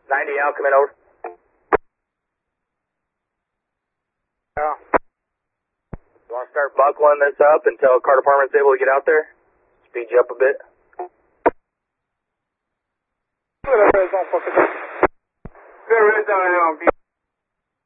90 out, come in, over. Yeah. You want to start buckling this up until car department's able to get out there? Speed you up a bit. Good,